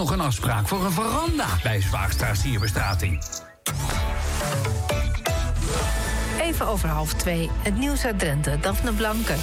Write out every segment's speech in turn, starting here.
nog een afspraak voor een veranda bij Zwaagstraat Sierbestrating. Even over 1:30. Het nieuws uit Drenthe. Daphne Blanke.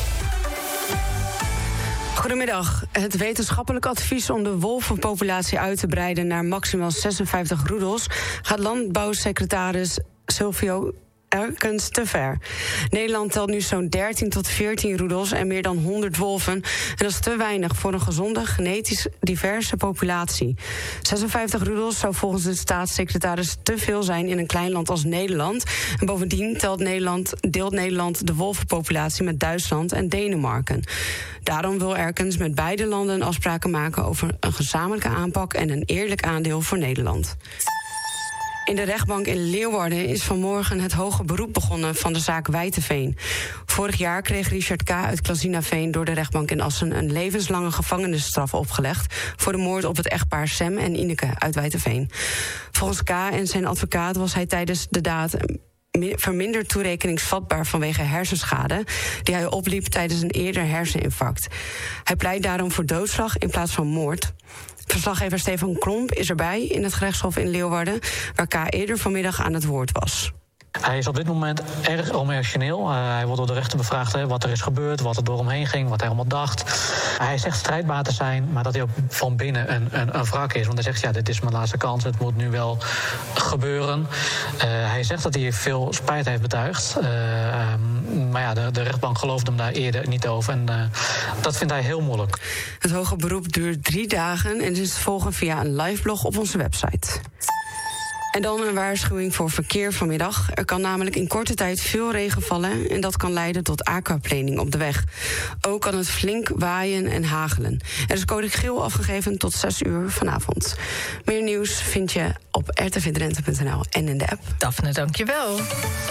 Goedemiddag. Het wetenschappelijk advies om de wolvenpopulatie uit te breiden naar maximaal 56 roedels gaat landbouwsecretaris Silvio Erkens te ver. Nederland telt nu zo'n 13 tot 14 roedels en meer dan 100 wolven. En dat is te weinig voor een gezonde, genetisch diverse populatie. 56 roedels zou volgens de staatssecretaris te veel zijn in een klein land als Nederland. En bovendien deelt Nederland de wolvenpopulatie met Duitsland en Denemarken. Daarom wil Erkens met beide landen afspraken maken over een gezamenlijke aanpak en een eerlijk aandeel voor Nederland. In de rechtbank in Leeuwarden is vanmorgen het hoger beroep begonnen van de zaak Wijteveen. Vorig jaar kreeg Richard K. uit Klazinaveen door de rechtbank in Assen een levenslange gevangenisstraf opgelegd voor de moord op het echtpaar Sam en Ineke uit Wijteveen. Volgens K. en zijn advocaat was hij tijdens de daad verminderd toerekeningsvatbaar vanwege hersenschade die hij opliep tijdens een eerder herseninfarct. Hij pleit daarom voor doodslag in plaats van moord. Verslaggever Stefan Klomp is erbij in het gerechtshof in Leeuwarden, waar K. eerder vanmiddag aan het woord was. Hij is op dit moment erg emotioneel. Hij wordt door de rechter bevraagd wat er is gebeurd, wat er door hem heen ging, wat hij allemaal dacht. Hij zegt strijdbaar te zijn, maar dat hij ook van binnen een wrak is. Want hij zegt, dit is mijn laatste kans, het moet nu wel gebeuren. Hij zegt dat hij veel spijt heeft betuigd. Maar de rechtbank geloofde hem daar eerder niet over. En dat vindt hij heel moeilijk. Het hoge beroep duurt 3 dagen en is te volgen via een liveblog op onze website. En dan een waarschuwing voor verkeer vanmiddag. Er kan namelijk in korte tijd veel regen vallen en dat kan leiden tot aquaplaning op de weg. Ook kan het flink waaien en hagelen. Er is code geel afgegeven tot 6 uur vanavond. Meer nieuws vind je op rtvdrenthe.nl en in de app. Daphne, dankjewel.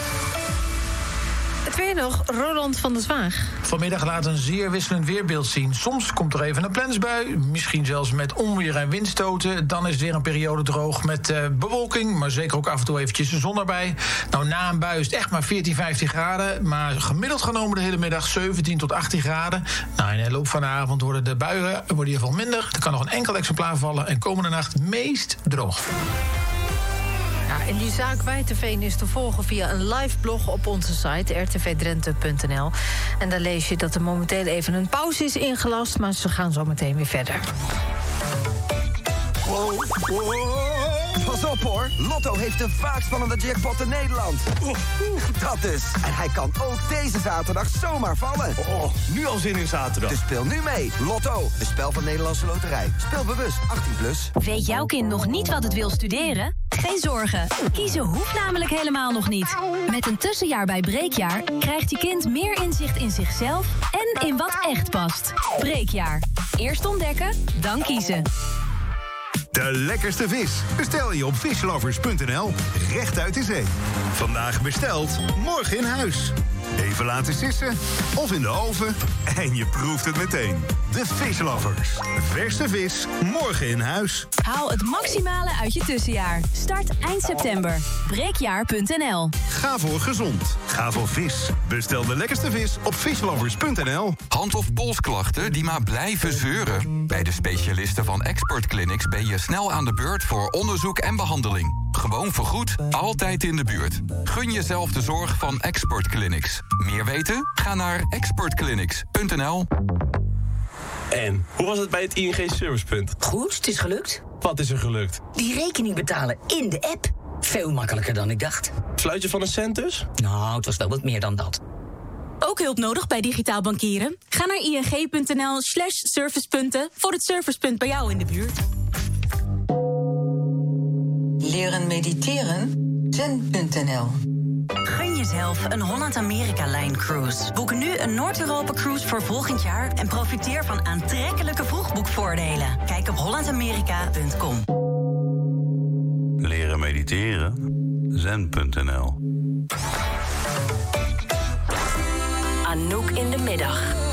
Het weer nog, Roland van der Zwaag. Vanmiddag laat een zeer wisselend weerbeeld zien. Soms komt er even een plensbui, misschien zelfs met onweer en windstoten. Dan is het weer een periode droog met bewolking, maar zeker ook af en toe eventjes de zon erbij. Nou, na een bui is het echt maar 14, 15 graden. Maar gemiddeld genomen de hele middag 17 tot 18 graden. Nou, in de loop van de avond worden de buien in ieder geval minder. Er kan nog een enkel exemplaar vallen en komende nacht meest droog. En die zaak Wijteveen is te volgen via een live blog op onze site rtvdrenthe.nl. En daar lees je dat er momenteel even een pauze is ingelast, maar ze gaan zo meteen weer verder. Wow. Pas op hoor, Lotto heeft de vaakst spannende jackpot in Nederland. Dat dus. En hij kan ook deze zaterdag zomaar vallen. Nu al zin in zaterdag. Dus speel nu mee. Lotto, een spel van Nederlandse Loterij. Speel bewust, 18+. Weet jouw kind nog niet wat het wil studeren? Geen zorgen. Kiezen hoeft namelijk helemaal nog niet. Met een tussenjaar bij Breekjaar krijgt je kind meer inzicht in zichzelf en in wat echt past. Breekjaar. Eerst ontdekken, dan kiezen. De lekkerste vis bestel je op fishlovers.nl, recht uit de zee. Vandaag besteld, morgen in huis. Even laten sissen of in de oven en je proeft het meteen. De Fishlovers. Verse vis, morgen in huis. Haal het maximale uit je tussenjaar. Start eind september. Breekjaar.nl. Ga voor gezond. Ga voor vis. Bestel de lekkerste vis op fishlovers.nl. Hand- of polsklachten die maar blijven zeuren? Bij de specialisten van Expert Clinics ben je snel aan de beurt voor onderzoek en behandeling. Gewoon vergoed, altijd in de buurt. Gun jezelf de zorg van Expert Clinics. Meer weten? Ga naar expertclinics.nl. En hoe was het bij het ING Servicepunt? Goed, het is gelukt. Wat is er gelukt? Die rekening betalen in de app. Veel makkelijker dan ik dacht. Fluitje van een cent dus? Nou, het was wel wat meer dan dat. Ook hulp nodig bij digitaal bankieren? Ga naar ing.nl/servicepunten voor het servicepunt bij jou in de buurt. Leren mediteren? Zen.nl. Gun jezelf een Holland-Amerika-lijn-cruise. Boek nu een Noord-Europa-cruise voor volgend jaar en profiteer van aantrekkelijke vroegboekvoordelen. Kijk op hollandamerika.com. Leren mediteren? Zen.nl. Anouk in de middag.